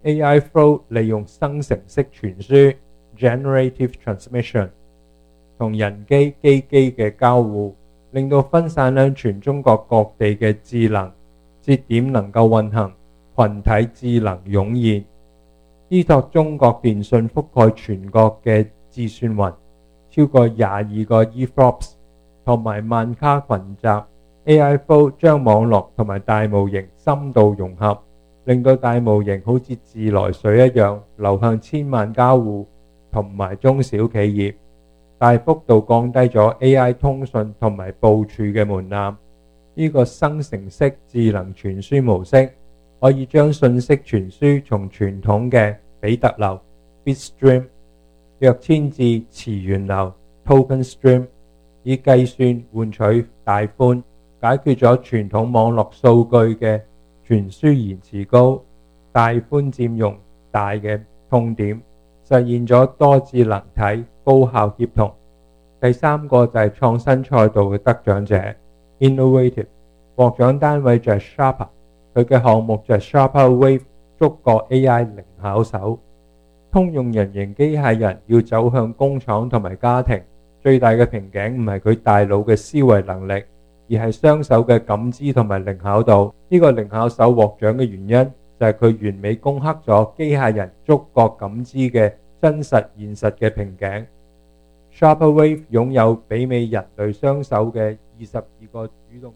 AI Flow 利用生成式傳輸 Generative Transmission 同人機機機嘅交互，令到分散喺全中國各地嘅智能節點能夠運行，群體智能湧現，依託中國電信覆蓋全國嘅智算雲，超過22個 EFLOPS 同埋萬卡群集。AI Flow 將網絡同埋大模型深度融合，令到大模型好似自來水一樣流向千萬家戶同埋中小企業，大幅度降低咗 AI 通訊同埋部署嘅門檻。呢個生成式智能傳輸模式可以將信息傳輸從傳統嘅比特流 Bitstream、約千字詞源流 Token Stream 以計算換取帶寬，解決咗傳統網絡數據嘅傳輸延遲高、帶寬佔用大嘅痛點，實現咗多智能體高效協同。第三個就係創新賽道嘅得獎者 Innovative， 獲獎單位就係 Sharper， 佢嘅項目就係 Sharper Wave 觸覺 AI 零巧手。通用人形機械人要走向工廠同埋家庭，最大嘅瓶頸唔係佢大腦嘅思維能力，而係雙手嘅感知同埋靈巧度。呢個靈巧手獲獎嘅原因就係佢完美攻克咗機械人觸覺感知嘅真實現實嘅瓶頸。Sharper Wave 擁有媲美人類雙手嘅22個主動。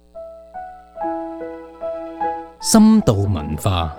深度文化。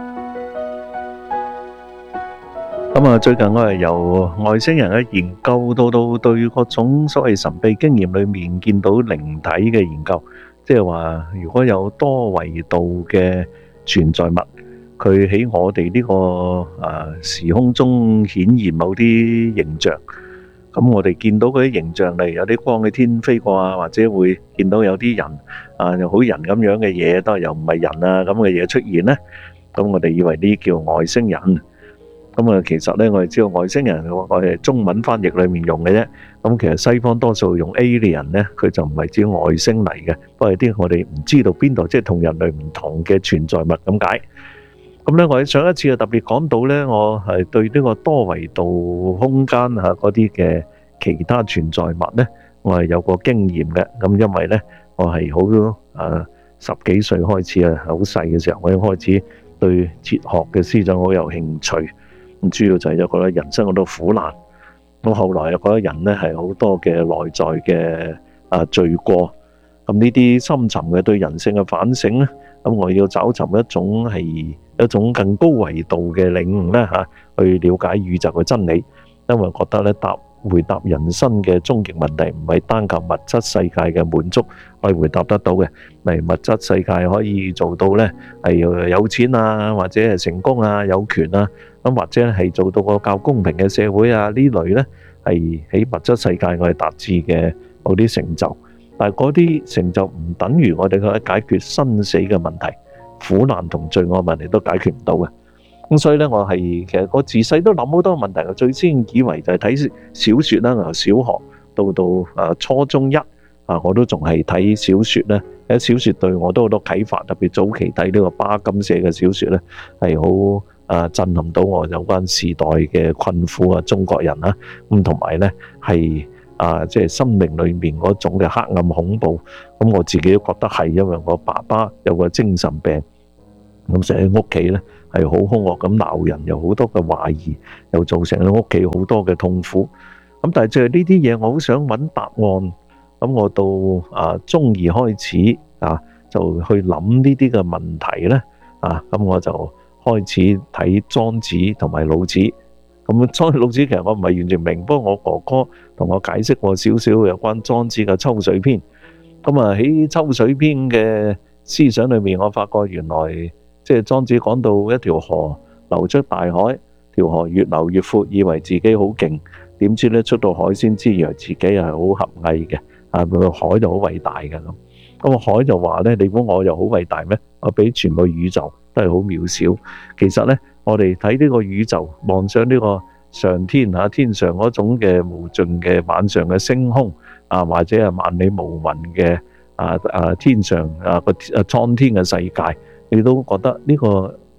最近我係由外星人嘅研究到對各種所謂神秘經驗裏面見到靈體嘅研究，即係話如果有多維度嘅存在物，佢喺我哋呢個時空中顯現某啲形象，咁我哋見到嗰啲形象，例如有啲光喺天飛過啊，或者會見到有啲人又好人咁樣嘅嘢，但係又唔係人咁嘅嘢出現呢，咁我哋以為呢叫外星人。其實咧，我哋知道外星人，我哋中文翻譯裏面用嘅啫。其實西方多數用 alien 咧，佢就唔係指外星嚟嘅，不過係啲我哋唔知道邊度，即係同人類唔同嘅存在物咁解。我哋上一次就特別講到咧，我係對呢個多維度空間嗰啲嘅其他存在物咧，我係有個經驗嘅。因為咧，我係好10幾歲開始好細嘅時候，我已經開始對哲學嘅思想好有興趣。主要就係覺得人生好多苦難，後來又覺得人咧係好多嘅內在嘅罪過，呢啲深沉嘅對人性嘅反省咧，我要找尋一種更高維度嘅領悟咧去了解宇宙嘅真理，因為覺得咧回答人生嘅終極問題唔係單靠物質世界嘅滿足可以回答得到嘅，例如物質世界可以做到咧係有錢啊，或者係成功啊，有權啊，或者係做到個較公平嘅社會啊，呢類咧係喺物質世界我哋達至嘅某啲成就，但係嗰啲成就唔等於我哋可以解決生死嘅問題、苦難同罪惡問題都解決唔到嘅。所以咧，其實我自細都諗好多問題。我最先以為就係睇小説啦，由小學到初中我都仲係睇小説咧。小説對我都好多啟發，特別早期睇呢個巴金寫嘅小説咧，係好震撼到我有關時代嘅困苦中國人同埋咧係即係生命裏面嗰種嘅黑暗恐怖。我自己都覺得係，因為我爸爸有個精神病，成日喺屋企咧係好兇惡咁鬧人，有好多嘅懷疑，又造成喺屋企好多嘅痛苦。但係就係呢啲嘢，我好想揾答案。我到中二開始就去諗呢啲嘅問題咧。我就開始睇莊子同埋老子。莊子老子其實我唔係完全明，不過我哥哥同我解釋過少少有關莊子嘅秋水篇。喺秋水篇嘅思想裏面，我發覺原來即係莊子講到一條河流出大海，條河越流越闊，以為自己好勁，點知咧出到海先知，原來自己係好狹隘嘅。個海就好偉大嘅咁。個海就話咧，你估我又好偉大咩？我比全個宇宙都係好渺小。其實咧，我哋睇呢個宇宙，望上呢個上天天上嗰種嘅無盡嘅晚上嘅星空或者係萬里無雲嘅天上個蒼天嘅世界，你都覺得呢個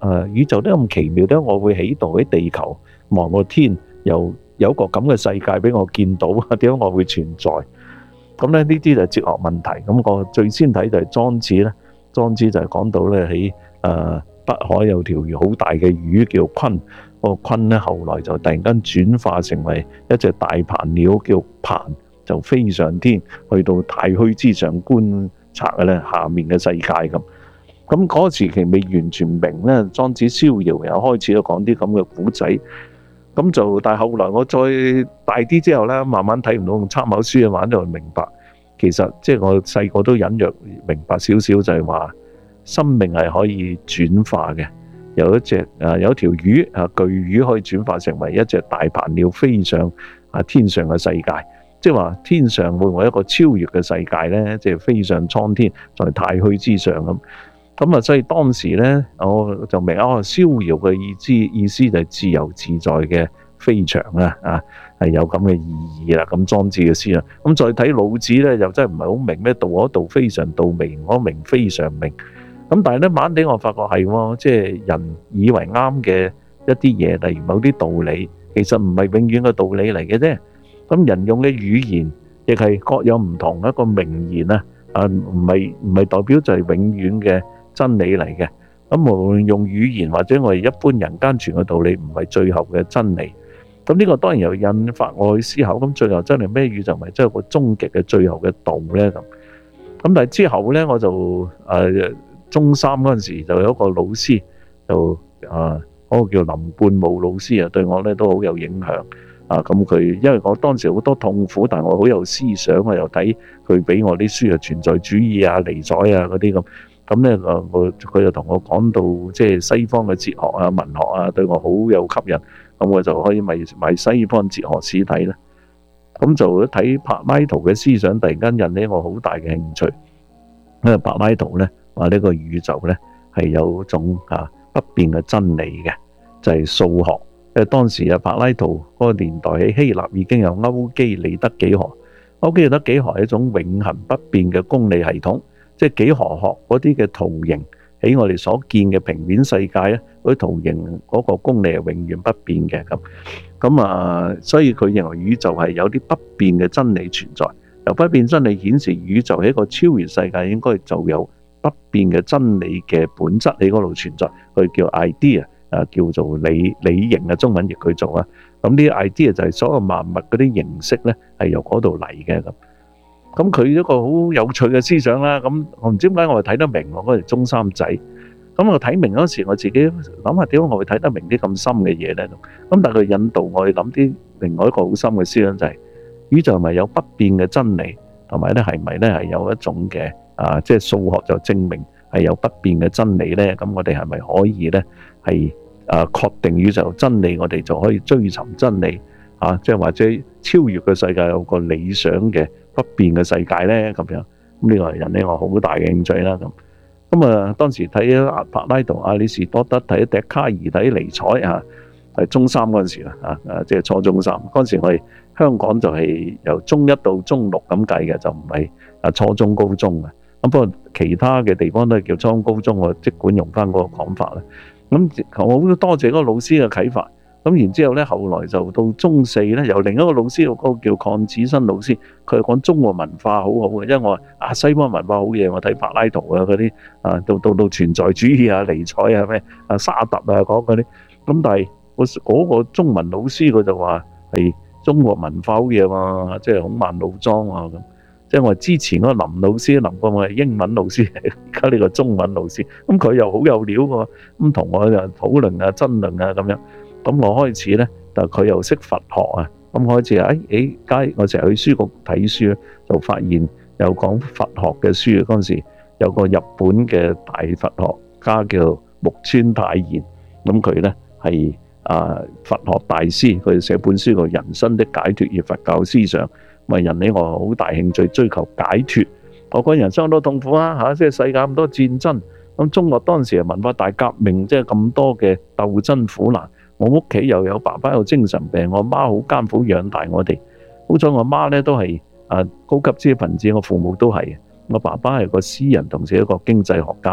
宇宙都咁奇妙咧，我會喺度喺地球望個天，又有個咁嘅世界俾我見到，點解我會存在？咁咧呢啲就係哲學問題。咁我最先睇就係莊子咧，莊子就係講到咧喺北海有條好大嘅魚叫鯤，個鯤咧後來就突然間轉化成為一隻大鵬鳥叫鵬，就飛上天去到太虛之上觀察嘅咧下面嘅世界咁。咁嗰個時期未完全明咧，莊子逍遙又開始咗講啲咁嘅古仔。咁就但係後來我再大啲之後咧，慢慢睇唔到用參考書嘅話就明白，其實即係我細個都隱約明白少少，就係話生命係可以轉化嘅。有一隻有一條魚巨魚可以轉化成為一隻大鵬鳥飛上天上嘅世界，即係話天上會唔會一個超越嘅世界咧？即係飛上蒼天，在太虛之上咁。咁所以當時咧，我就明逍遙嘅意思就係自由自在嘅飛翔係有咁嘅意義啦。咁莊子嘅思想，咁再睇老子咧，又真係唔係好明咩道可道非常道明，我明非常明。咁但係咧，慢慢地我發覺係喎，即係人以為啱嘅一啲嘢，例如某啲道理，其實唔係永遠嘅道理嚟嘅啫。咁人用嘅語言亦係各有唔同，一個名言唔係代表就係永遠嘅真理嚟嘅。咁無論用語言或者我哋一般人間傳嘅道理，唔係最後嘅真理。咁呢個當然又引發我去思考，咁最後真係咩宇宙咪真係個終極嘅最後嘅道咧？咁但係之後咧，我就中三嗰陣時就有一個老師，就嗰個叫林冠武老師對我咧都好有影響。咁佢因為我當時好多痛苦，但係我好有思想，我又睇佢俾我啲書存在主義尼采嗰啲咁。咁咧佢就同我講到即係西方嘅哲學文學對我好有吸引。咁我就可以買西方哲學史睇啦。咁就睇柏拉圖嘅思想，突然間引起我好大嘅興趣。因為柏拉圖咧話呢個宇宙咧係有種不變嘅真理嘅，就係數學。因為當時柏拉圖嗰個年代喺希臘已經有歐幾里得幾何。歐幾里得幾何係一種永恆不變嘅公理系統，即係幾何學嗰啲嘅圖形喺我哋所見嘅平面世界咧，嗰啲圖形嗰個公理係永遠不變嘅咁。所以佢認為宇宙係有啲不變嘅真理存在。由不變真理顯示宇宙係一個超越世界，應該就有不變嘅真理嘅本質喺嗰度存在。佢叫 idea。叫做理型嘅中文譯佢做咁呢啲 idea 就係所有萬物嗰啲形式咧係由嗰度嚟嘅咁佢一個好有趣嘅思想啦。咁我唔知點解我係睇得明，我嗰時中三仔。咁我睇明嗰時，我自己諗下點解我會睇得明啲咁深嘅嘢咧？咁但係佢引導我去諗啲另外一個好深嘅思想，就係宇宙係咪有不變嘅真理，同埋咧係咪咧係有一種嘅即係數學就證明係有不變嘅真理咧？咁我哋係咪可以咧係確定宇宙真理，我哋就可以追尋真理即係或者超越嘅世界有個理想嘅不變嘅世界咧咁樣。咁呢個係引起我好大嘅興趣啦咁。當時睇柏拉圖、亞里士多德，睇笛卡爾、睇尼采係中三嗰陣時啦即係初中三嗰陣時，我哋香港就係由中一到中六咁計嘅，就唔係初中高中嘅。咁不過其他嘅地方都係叫初中高中，我即管用翻嗰個講法啦。咁我好多謝嗰個老師嘅啟發。咁然之後咧，後來就到中四咧，由另一個老師，嗰個叫鄺子新老師，佢係講中國文化好好嘅，因為我話西方文化好嘢，我睇柏拉圖嗰啲到存在主義尼采咩沙特講嗰啲。咁但係嗰個中文老師佢就話係中國文化好嘢嘛，即係孔孟老莊咁。即係我之前嗰個林老師，林國我係英文老師，而家呢個中文老師，咁佢又好有料喎，咁同我就討論爭論咁樣。咁我開始咧，但佢又識佛學咁開始我成日去書局睇書，就發現有講佛學嘅書。嗰陣時有個日本嘅大佛學家叫木村泰賢，咁佢咧係佛學大師，佢寫本書叫《人生的解脫與佛教思想》。咪引起我好大興趣，追求解脫。我個人生都痛苦即係世界咁多戰爭，咁中國當時係文化大革命，即係咁多嘅鬥爭苦難。我屋企又有爸爸有精神病，我媽好艱苦養大我哋。好彩我媽咧都係高級知識分子，我父母都係。我爸爸係個詩人，同時一個經濟學家。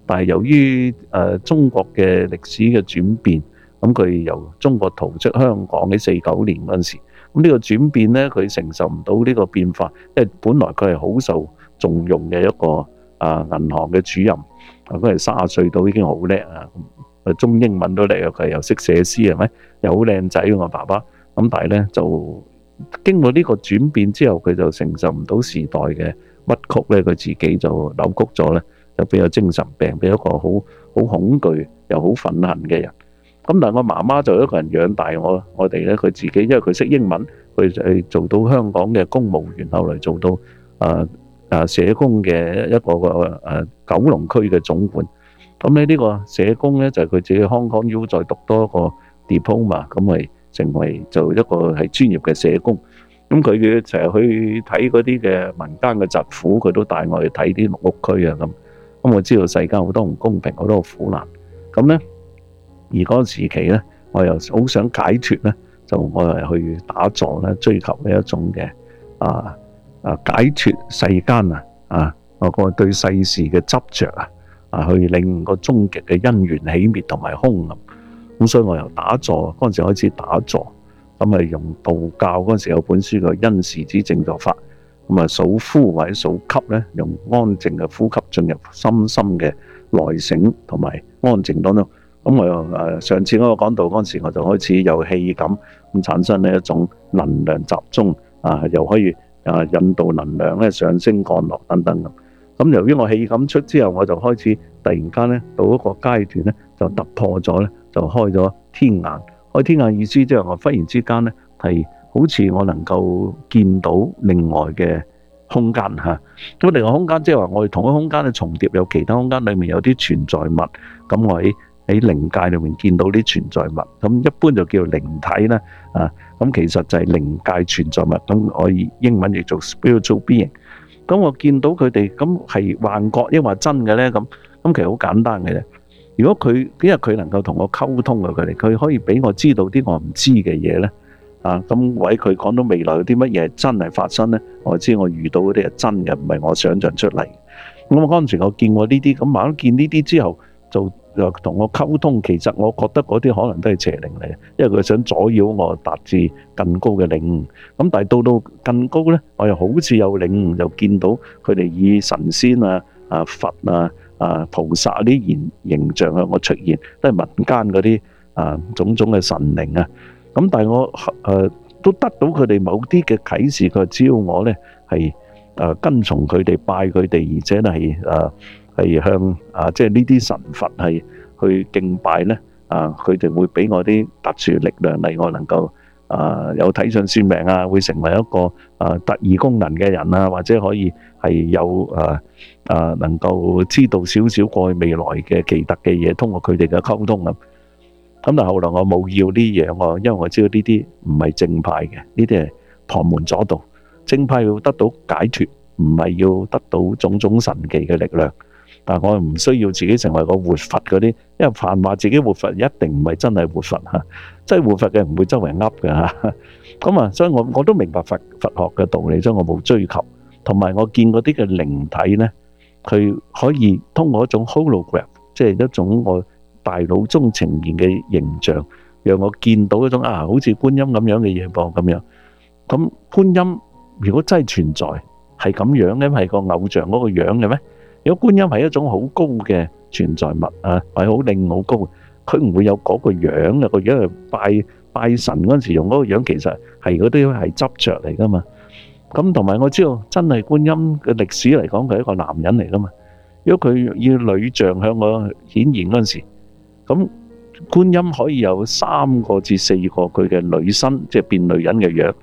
但係由於中國嘅歷史嘅轉變，咁佢由中國逃出香港喺49年嗰陣時，咁呢個轉變咧，佢承受唔到呢個變化，因為本來佢係好受重用嘅一個銀行嘅主任，佢係30歲到已經好叻啊，中英文都叻啊，佢又識寫詩係咪？又好靚仔我爸爸，咁但係咧就經過呢個轉變之後，佢就承受唔到時代嘅屈曲咧，佢自己就扭曲咗咧，就變咗精神病，變一個好恐懼又好憤恨嘅人。咁但係我媽媽就一個人養大我哋咧，佢自己因為佢識英文，佢係做到香港嘅公務員，後來做到社工嘅一個九龍區嘅總管。咁咧呢個社工咧就係佢自己 Hong Kong U 再讀多一個 diploma， 咁咪成為就一個係專業嘅社工。咁佢成日去睇嗰啲嘅民間嘅疾苦，佢都帶我去睇啲木屋區啊咁。咁我知道世間好多唔公平，好多苦難。咁咧而嗰個時期咧，我又好想解脫咧，就我係去打坐咧，追求呢一種嘅解脫世間我個對世事嘅執着去令個終極嘅因緣起滅同埋空咁。所以我由打坐嗰陣時開始打坐，咁用道教嗰陣時有本書叫《因時之正坐法》，咁數呼或者數吸咧，用安靜嘅呼吸進入深深嘅內省同埋安靜當中。咁我又上次嗰個講道嗰陣時，我就開始有氣感，咁產生呢一種能量集中又可以引導能量咧上升降落等等咁。咁由於我氣感出之後，我就開始突然間咧到一個階段咧就突破咗咧，就開咗天眼。開天眼意思即係我忽然之間咧係好似我能夠見到另外嘅空間嚇。咁另外空間即係話我哋同一空間嘅重疊，有其他空間裡面有啲存在物。咁我喺靈界裏面見到啲存在物，咁一般就叫靈體啦。咁其實就係靈界存在物，咁我以英文譯做 spiritual being。咁我見到佢哋，咁係幻覺抑或真嘅咧？咁其實好簡單嘅啫。如果因為佢能夠同我溝通嘅，佢可以俾我知道啲我唔知嘅嘢咧。咁或者佢講到未來有啲乜嘢真係發生咧，我知我遇到嗰啲係真嘅，唔係我想象出嚟。咁嗰陣時我見過呢啲，咁慢慢見呢啲之後就同我溝通。其實我覺得嗰啲可能都係邪靈嚟嘅，因為佢想阻擾我達至更高嘅領悟。咁但係到更高咧，我又好似有領悟，就見到佢哋以神仙佛菩薩啲形象向我出現，都係民間嗰啲種種嘅神靈啊。咁但係我都得到佢哋某啲嘅啟示，佢只要我咧係跟從佢哋，拜佢哋，而且係向即係呢啲神佛係去敬拜咧，佢哋會俾我啲特殊力量，例如我能夠有睇相算命會成為一個特異功能嘅人或者可以係有能夠知道少少過去未來嘅奇特嘅嘢，通過佢哋嘅溝通咁。咁但係後來我冇要呢樣，因為我知道呢啲唔係正派嘅，呢啲係旁門左道。正派要得到解脫，唔係要得到種種神奇嘅力量。但係我唔需要自己成為個活佛嗰啲，因為凡話自己活佛，一定唔係真係活佛嚇，真係活佛嘅唔會周圍噏嘅嚇。咁所以我都明白佛學嘅道理，所以我冇追求。同埋我見嗰啲嘅靈體咧，佢可以通過一種 hologram， 即係一種我大腦中呈現嘅形象，讓我見到一種好似觀音咁樣嘅嘢噃咁樣。咁觀音如果真係存在，係咁樣嘅，係個偶像嗰個樣嘅咩？如果觀音係一種好高嘅存在物係好靈好高，佢唔會有嗰個樣嘅。個樣係拜神嗰陣時用嗰個樣，其實係嗰啲係執着嚟噶嘛。咁同埋我知道真係觀音嘅歷史嚟講，佢係一個男人嚟噶嘛。如果佢要女像向我顯現嗰陣時，咁觀音可以有3個至4個佢嘅女身，即係變女人嘅樣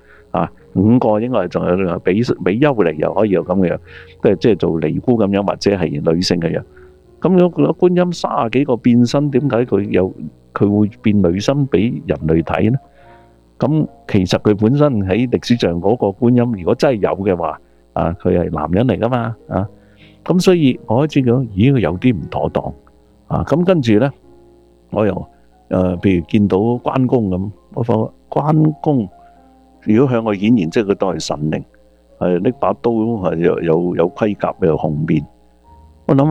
5個應該係仲有比丘尼又可以有咁嘅樣，即係做尼姑咁樣，或者係女性嘅樣。咁如果觀音30幾個變身，點解佢會變女身俾人類睇呢？咁其實佢本身喺歷史上嗰個觀音，如果真係有嘅話，佢係男人嚟噶嘛咁所以我開始講，咦，有啲唔妥當咁跟住咧，我又譬如見到關公咁，我發覺關公如果向我顯現，即係佢當係神靈，拎把刀，有盔甲，有紅面。我諗下，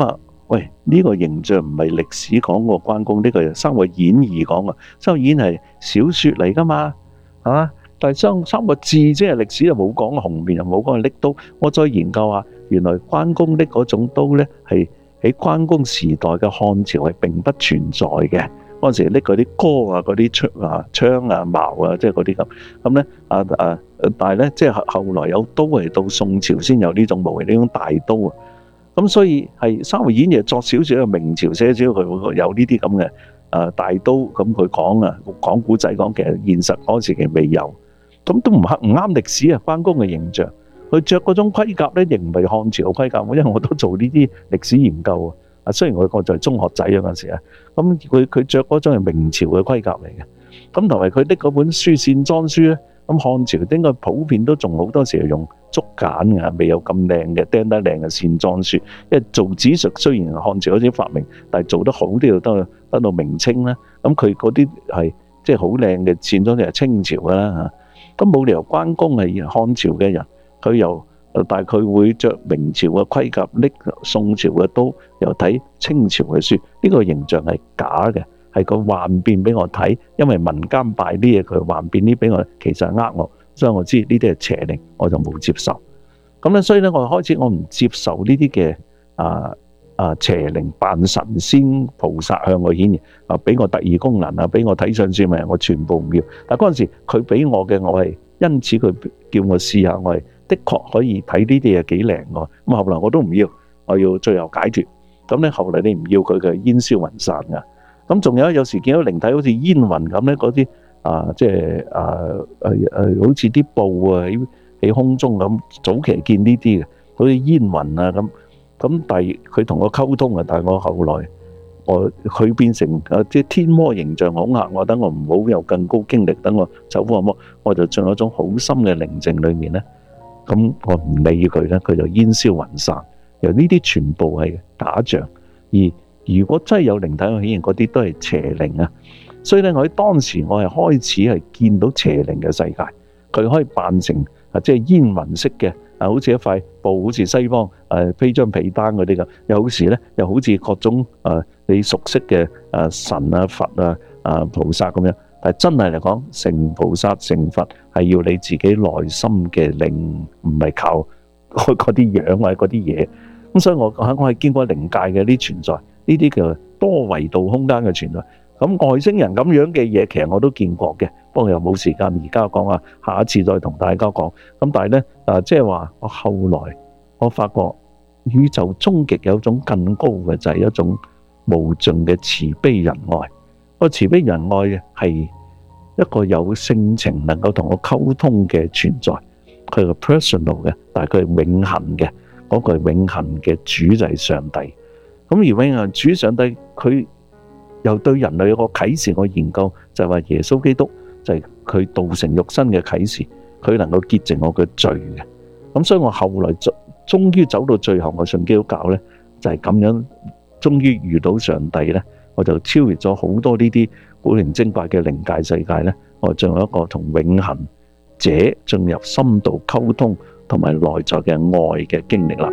喂，呢個形象唔係歷史講過關公，呢個係《三國演義》講嘅，《三國演義》係小説嚟㗎嘛，係嘛？但係三個字即係歷史就冇講紅面，又冇講拎刀。我再研究下，原來關公拎嗰種刀咧，係喺關公時代嘅漢朝係並不存在嘅。嗰陣時拎嗰啲戈啊、嗰啲槍啊、矛啊，即係嗰啲咁咧但係咧，即係後來有刀係到宋朝先有呢種武器，呢種大刀啊。咁所以係《三國演義》作少少嘅明朝寫少，佢會有呢啲咁嘅大刀，咁佢講古仔講，其實現實嗰時期未有，咁都唔啱歷史啊。關公嘅形象，佢着嗰種盔甲咧，亦唔係漢朝嘅盔甲，因為我都做呢啲歷史研究啊。雖然我就係中學仔嗰陣時啊，咁佢着嗰種係明朝嘅盔甲嚟嘅，咁同埋佢拎嗰本書《線裝書》咧，咁漢朝應該普遍都仲好多時係用竹簡嘅，未有咁靚嘅釘得靚嘅線裝書。因為做紙術雖然漢朝嗰啲發明，但係做得好都要得到明清啦。咁佢嗰啲係即係好靚嘅線裝，就係清朝㗎啦嚇。咁冇理由關公係漢朝嘅人，佢又但係佢會着明朝嘅盔甲，拎宋朝嘅刀，又睇清朝嘅書，呢個形象係假嘅，係佢幻變俾我睇，因為民間拜啲嘢，佢幻變啲俾我，其實係呃我，所以我知呢啲係邪靈，我就冇接受。咁咧，所以咧，我開始我唔接受呢啲嘅邪靈扮神仙菩薩向我顯現俾我特異功能俾我睇相書咪，我全部唔要。但嗰陣時佢俾我嘅，我係因此佢叫我試下，我係的確可以睇呢啲嘢幾靚喎。咁後來我都唔要，我要最後解脫。咁咧後來你唔要佢嘅煙消雲散㗎。咁仲有時見到靈體好似煙雲咁咧，嗰啲即係好似啲布喺空中咁，早期見呢啲嘅，好似煙雲咁。咁但係佢同我溝通但係我後來佢變成即係天魔形象恐嚇我，等我唔好有更高經歷，等我走火入魔，我就進入一種好深嘅寧靜裏面咧。咁我唔理佢咧，佢就煙消雲散。由呢啲全部係假象，而如果真係有靈體嘅顯現，嗰啲都係邪靈啊。所以咧，我喺當時我係開始係見到邪靈嘅世界，佢可以扮成即係煙雲式嘅。好似一塊布，好似西方披張被單嗰啲咁，有時咧又好似各種你熟悉嘅神啊、佛啊、菩薩咁樣。但係真係嚟講，成菩薩成佛係要你自己內心嘅靈，唔係靠嗰啲樣或者嗰啲嘢。咁所以我係見過靈界嘅啲存在，呢啲叫多維度空間嘅存在。咁外星人咁樣嘅嘢，其實我都見過嘅，不過又冇時間而家講啊，下一次再同大家講。咁但係咧即係話我後來我發覺宇宙終極有一種更高嘅，就係一種無盡嘅慈悲仁愛。個慈悲仁愛係一個有性情能夠同我溝通嘅存在，佢係 personal 嘅，但係佢係永恆嘅，嗰個係永恆嘅主就係上帝。咁而永恆主上帝佢又對人類有個啟示，我研究就係話耶穌基督就係佢道成肉身嘅啟示，佢能夠潔淨我嘅罪嘅。咁所以我後來終於走到最後，我信基督教咧就係咁樣，終於遇到上帝咧，我就超越咗好多呢啲古靈精怪嘅靈界世界咧，我進入一個同永恆者進入深度溝通同埋內在嘅愛嘅經歷啦。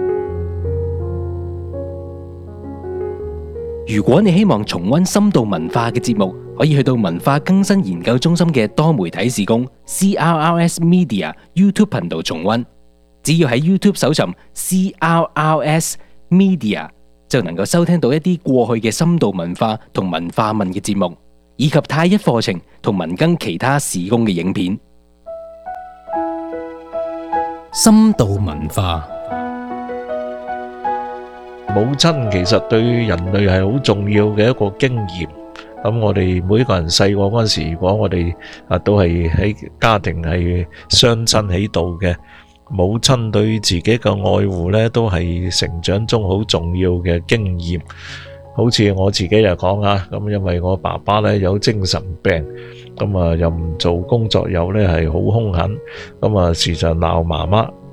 如果你希望重溫深度文化嘅節目，可以去到文化更新研究中心嘅多媒體事工 CRRS Media YouTube 頻道重溫。只要喺 YouTube 搜尋 CRRS Media， 就能夠收聽到一啲過去嘅深度文化同文化問嘅節目，以及太一課程同文更其他事工嘅影片。 深度文化。 母親其實對人類係好重要嘅一個經驗。咁我哋每個人細個嗰陣時，如果我哋都係喺家庭係雙親喺度嘅，母親對自己嘅愛護呢，都係成長中好重要嘅經驗。好似我自己就講啊，咁因為我爸爸呢有精神病，咁又唔做工作，又呢係好兇狠，咁時常鬧媽媽。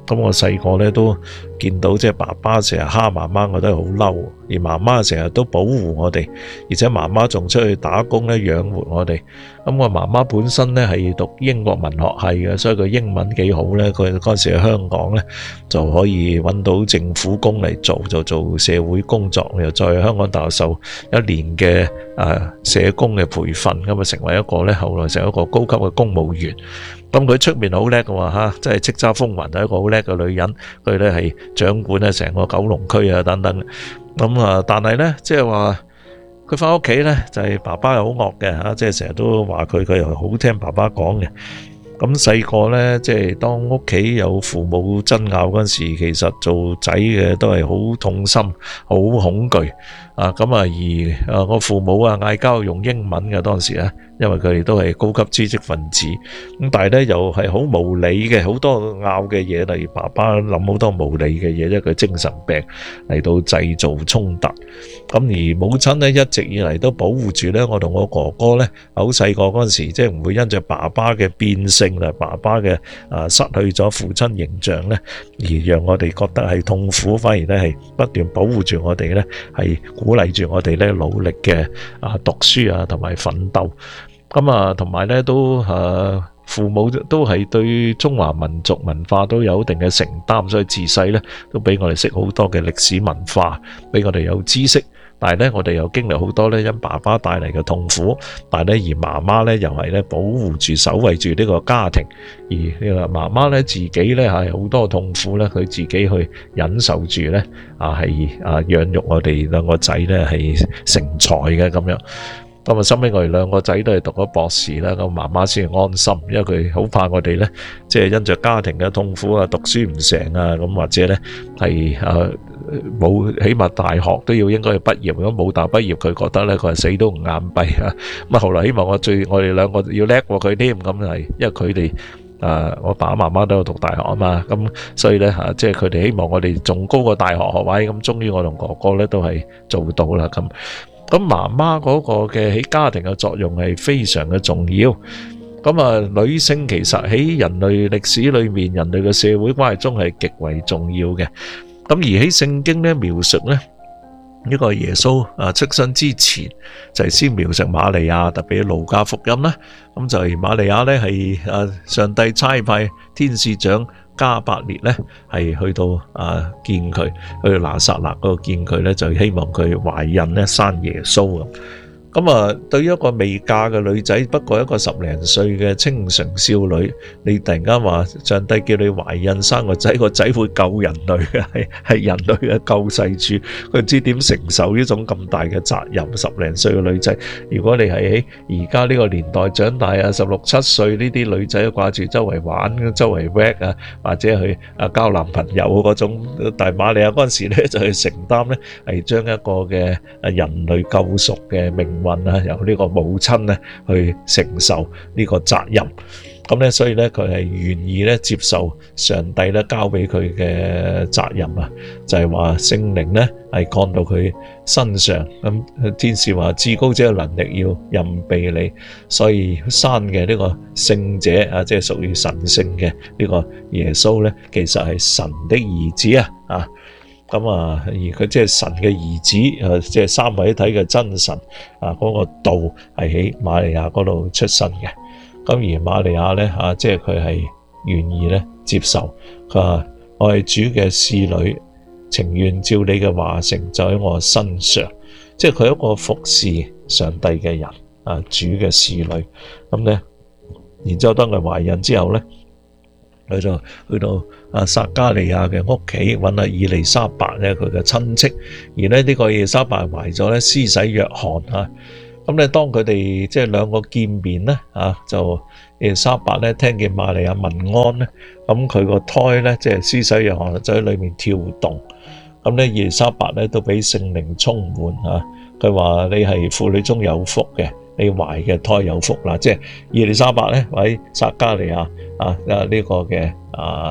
咁我細個咧都見到即係爸爸成日蝦媽媽，我都係好嬲，而媽媽成日都保護我哋，而且媽媽仲出去打工咧養活我哋。咁我媽媽本身咧係讀英國文學系嘅，所以佢英文幾好咧。佢嗰陣時喺香港咧就可以揾到政府工嚟做，就做社會工作，又再去香港大學受1年嘅社工嘅培訓，咁啊成為一個咧後來成為一個高級嘅公務員。咁佢出面好叻嘅話嚇，即係叱咤風雲，係一個好叻嘅女人。佢咧係掌管咧成個九龍區啊等等。咁但係咧即係話佢翻屋企咧就係爸爸係好惡嘅嚇，即係成日都話佢又好聽爸爸講嘅。咁細個咧，即係當屋企有父母爭拗嗰陣時，其實做仔嘅都係好痛心、好恐懼啊！咁而我父母嗌交用英文嘅當時咧，因為佢哋都係高級知識分子，咁但係咧又係好無理嘅，好多拗嘅嘢，例如爸爸諗好多無理嘅嘢，因為佢精神病嚟到製造衝突。咁而母親咧一直以嚟都保護住咧我同我哥哥咧，好細個嗰陣時，即係唔會因着爸爸嘅變性啦，爸爸嘅失去咗父親形象咧，而讓我哋覺得係痛苦，反而咧係不斷保護住我哋咧，係鼓勵住我哋咧努力嘅讀書同埋奮鬥。咁同埋咧都父母都係對中華民族文化都有一定嘅承擔，所以自細咧都俾我哋識好多嘅歷史文化，俾我哋有知識。但係咧，我哋又經歷好多咧因爸爸帶嚟嘅痛苦，但係咧而媽媽咧又係咧保護住、守衛住呢個家庭，而呢個媽媽咧自己咧係好多痛苦咧，佢自己去忍受住咧係養育我哋兩個仔咧係成才嘅咁樣。咁收尾我哋兩個仔都係讀咗博士啦，咁媽媽先安心，因為佢好怕我哋咧，即係因着家庭嘅痛苦讀書唔成咁或者咧係冇起碼大學都要應該去畢業，如果冇大學畢業，佢覺得咧佢係死都唔眼閉咁後來希望我哋兩個要叻過佢添，咁係因為佢哋我爸爸媽媽都有讀大學啊嘛，咁所以咧即係佢哋希望我哋仲高過大學學位，咁終於我同哥哥咧都係做到啦咁。咁媽媽嗰個嘅喺家庭嘅作用係非常嘅重要。咁女性其實喺人類歷史裏面，人類嘅社會關係中係極為重要嘅。咁而喺聖經咧描述咧呢個耶穌出生之前，就係先描述瑪利亞，特別喺路加福音啦。咁就係瑪利亞咧係上帝差派天使長加百列咧係去到見佢，去到拿撒勒嗰度見佢咧，就希望佢懷孕咧生耶穌。咁對於一個未嫁嘅女仔，不過一個10零歲嘅清純少女，你突然間話上帝叫你懷孕生個仔，個仔會救人類嘅，係人類嘅救世主，佢唔知點承受呢種咁大嘅責任。10零歲嘅女仔，如果你係喺而家呢個年代長大16、17歲呢啲女仔掛住周圍玩、周圍 work 或者去交男朋友嗰種，但係瑪利亞嗰陣時咧就去承擔咧，係將一個嘅人類救贖嘅命運由呢個母親咧去承受呢個責任。咁咧所以咧佢係願意咧接受上帝咧交俾佢嘅責任就係話聖靈咧係降到佢身上。咁天使話至高者嘅能力要任庇你，所以生嘅呢個聖者即係屬於神聖嘅呢個耶穌咧，其實係神的兒子而佢即係神嘅兒子，即係三位一體嘅真神嗰個道係喺瑪利亞嗰度出生嘅。咁而瑪利亞咧即係佢係願意咧接受，佢話我係主嘅侍女，情願照你嘅話成就喺我身上。即係佢係一個服侍上帝嘅人主嘅侍女。咁咧，然之後當佢懷孕之後咧，佢就去到撒加利亞嘅屋企揾以利沙伯咧佢嘅親戚，而咧呢個以利沙伯懷咗咧施洗約翰咁咧當佢哋即係兩個見面咧就以利沙伯咧聽見瑪利亞問安咧，咁佢個胎咧即係施洗約翰就喺裏面跳動，咁咧以利沙伯咧都俾聖靈充滿佢話你係婦女中有福嘅，你懷嘅胎有福啦。即係以利沙伯咧喺撒加利亞呢個嘅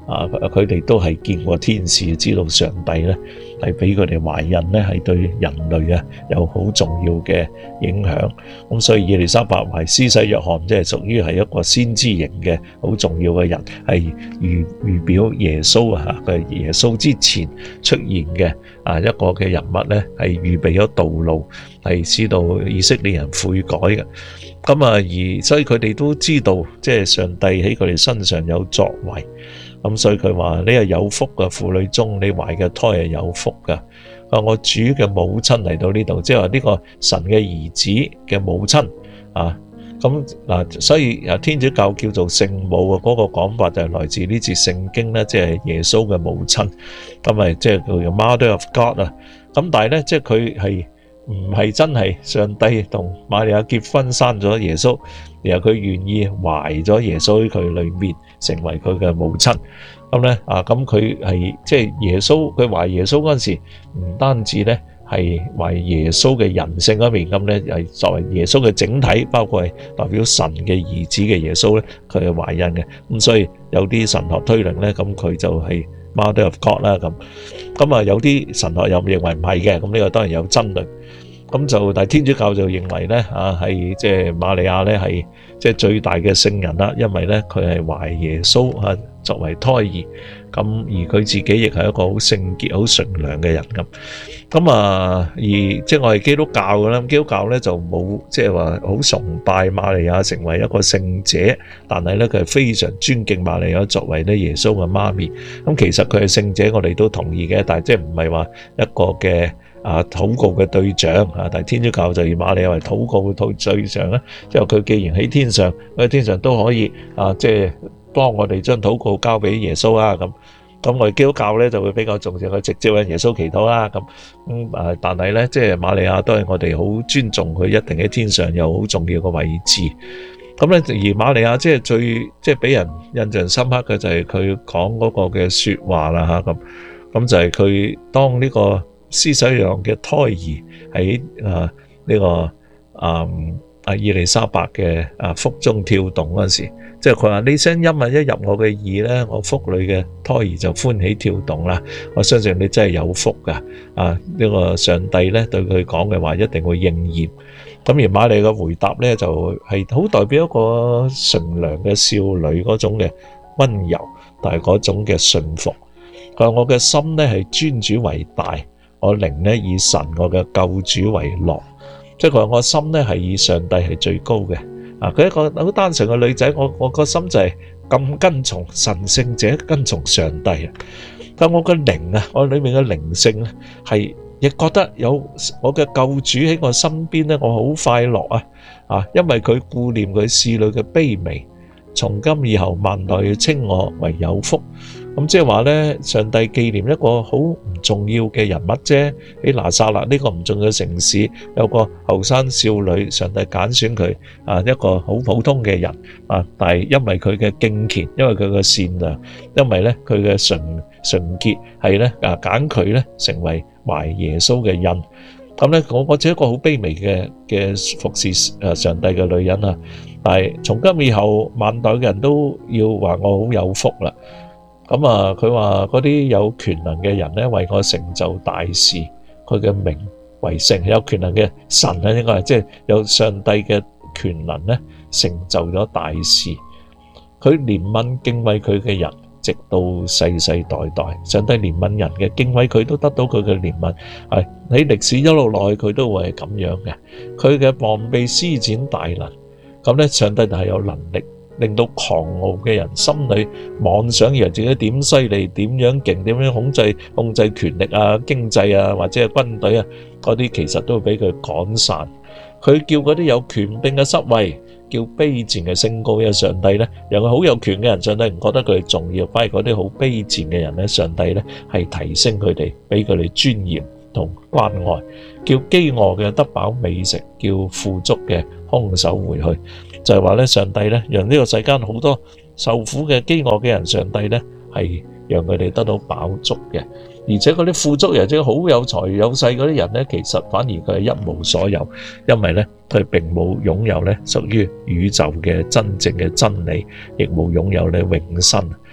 佢哋都係見過天使，知道上帝咧係俾佢哋懷孕咧係對人類啊有好重要嘅影響。咁所以以利沙伯懷施洗約翰，即係屬於係一個先知型嘅好重要嘅人，係預表耶穌啊，佢係耶穌之前出現嘅一個嘅人物咧，係預備咗道路，係使到以色列人悔改嘅。咁而所以佢哋都知道，即係上帝喺佢哋身上有作為。咁所以佢話：你係有福嘅，婦女中你懷嘅胎係有福嘅。我主嘅母親嚟到呢度，即係話呢個神嘅兒子嘅母親啊。咁嗱，所以天主教叫做聖母嘅嗰個講法就係來自呢節聖經咧，即係耶穌嘅母親，咁咪即係叫做 Mother of God 啊。咁但係咧，即係佢係唔係真係上帝同瑪利亞結婚生咗耶穌，然後佢願意懷咗耶穌喺佢裏面，成為佢嘅母親。咁咧咁佢係即係耶穌，佢懷耶穌嗰陣時，唔單止咧係懷耶穌嘅人性嗰面，咁咧係作為耶穌嘅整體，包括係代表神嘅兒子嘅耶穌咧，佢係懷孕嘅。咁所以有啲神學推論咧，咁佢就係 Mother of God 啦。咁有啲神學又認為唔係嘅，咁呢個當然有爭論。咁就但係天主教就認為咧係即係瑪利亞咧係即係最大嘅聖人啦，因為咧佢係懷耶穌作為胎兒，咁而佢自己亦係一個好聖潔、好純良嘅人咁而即係我係基督教嘅啦，基督教咧就冇即係話好崇拜瑪利亞成為一個聖者，但係咧佢係非常尊敬瑪利亞作為咧耶穌嘅媽咪。咁其實佢係聖者，我哋都同意嘅，但係即係唔係話一個嘅禱告嘅對象但係天主教就以瑪利亞為禱告嘅對象咧，即係佢既然喺天上，喺天上都可以即係幫我哋將禱告交俾耶穌啊咁我哋基督教咧就會比較重視佢直接向耶穌祈禱啦但係咧即係瑪利亞都係我哋好尊重佢，一定喺天上有好重要嘅位置。咁咧而瑪利亞即係最即係俾人印象深刻嘅就係佢講嗰個嘅說話啦咁就係佢當呢個施洗約翰嘅胎兒喺呢個以利沙伯嘅腹中跳動嗰陣時，即係佢話呢聲音一入我嘅耳咧，我腹裏嘅胎兒就歡喜跳動啦。我相信你真係有福噶呢個上帝咧對佢講嘅話一定會應驗。咁而瑪利亞嘅回答咧就係好代表一個純良嘅少女嗰種嘅溫柔，但係嗰種嘅信服。佢話我嘅心咧係尊主為大，我靈咧以神我嘅救主為樂，即係佢話我心咧係以上帝係最高嘅。佢一個好單純嘅女仔，我個心就係咁跟從神聖者，跟從上帝。但我嘅靈我裏面嘅靈性咧係亦覺得有我嘅救主喺我身邊咧，我好快樂因為佢顧念佢侍女嘅卑微，從今以後萬代要稱我為有福。咁即係話咧，上帝紀念一個好唔重要嘅人物啫。喺拿撒勒呢個唔重要嘅城市，有個後生少女，上帝揀選佢一個好普通嘅人但係因為佢嘅敬虔，因為佢嘅善良，因為咧佢嘅純潔，係咧揀佢咧成為懷耶穌嘅印。咁咧我只係一個好卑微嘅服侍上帝嘅女人但係從今以後萬代嘅人都要話我好有福啦。咁佢話嗰啲有權能嘅人咧，為我成就大事，佢嘅名為聖。有權能嘅神應該係即係有上帝嘅權能咧，成就咗大事。佢憐憫敬畏佢嘅人，直到世世代代。上帝憐憫人嘅，敬畏佢都得到佢嘅憐憫。喺歷史一路落去，佢都會係咁樣嘅。佢嘅膀臂施展大能，咁咧上帝就係有能力，令到狂傲嘅人心裏妄想以為自己點犀利、點樣勁、點樣控制權力經濟或者係軍隊嗰啲，其實都會俾佢趕散。佢叫嗰啲有權柄嘅失位，叫卑賤嘅升高。因為上帝咧，讓佢好有權嘅人，上帝唔覺得佢哋重要，反而嗰啲好卑賤嘅人咧，上帝咧係提升佢哋，俾佢哋尊嚴同關愛。叫飢餓嘅得飽美食，叫富足嘅空手回去。就係話咧，上帝咧，讓呢個世間好多受苦嘅飢餓嘅人，上帝咧係讓佢哋得到飽足嘅。而且嗰啲富足人，即係好有財有勢嗰啲人咧，其實反而佢係一無所有，因為咧佢並冇擁有咧屬於宇宙嘅真正嘅真理，亦冇擁有咧永生。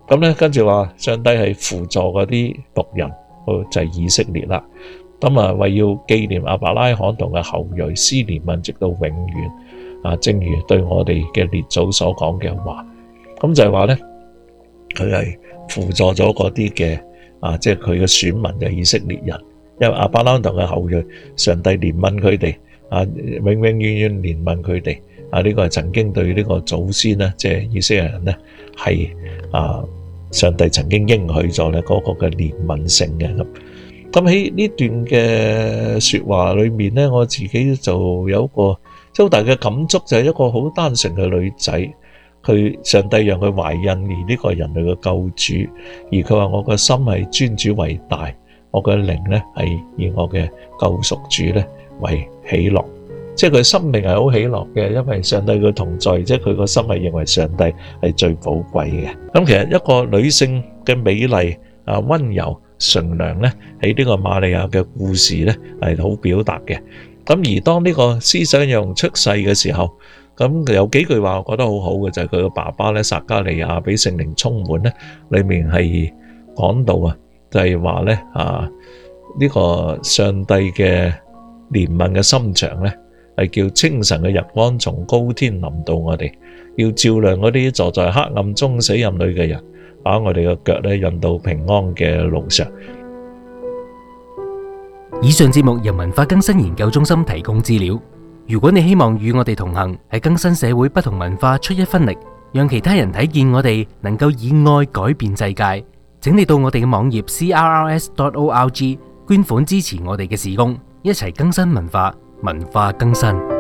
咁咧跟住話上帝係輔助嗰啲僕人，就係以色列啦。咁啊，為要紀念亞伯拉罕同嘅後裔，施憐憫直到永遠啊，正如對我哋嘅列祖所講嘅話。咁就係話咧，佢係輔助咗嗰啲嘅即係佢嘅選民嘅以色列人，因為亞伯拉罕同嘅後裔，上帝憐憫佢哋永永遠遠憐憫佢哋呢個係曾經對呢個祖先咧，即係以色列人咧係上帝曾經應許咗咧嗰個嘅憐憫性嘅。咁喺呢段嘅說話裏面咧，我自己就有一個好大嘅感觸，就係一個好單純嘅女仔，佢上帝讓佢懷孕而呢個人類嘅救主，而佢話我個心係尊主為大，我嘅靈咧係以我嘅救贖主咧為喜樂，即係佢生命係好喜樂嘅，因為上帝嘅同在，即係佢個心係認為上帝係最寶貴嘅。咁其實一個女性嘅美麗溫柔純良咧，喺呢個瑪利亞嘅故事咧係好表達嘅。咁而當呢個施洗約翰出世嘅時候，咁有幾句話我覺得好好嘅，就係佢個爸爸咧撒迦利亞俾聖靈充滿咧，裏面係講到就係話咧呢個上帝嘅憐憫嘅心腸咧，係叫清晨嘅日光從高天臨到我哋，要照亮嗰啲坐在黑暗中死蔭裏嘅人，把我哋嘅腳咧引到平安嘅路上。 以上節目由文化更新研究中心提供資料。如果你希望與我哋同行，喺更新社會不同文化出一分力，讓其他人睇見我哋能夠以愛改變世界，請你到我哋嘅網頁 CRRS.org 捐款支持我哋嘅事工，一齊更新文化，文化更新。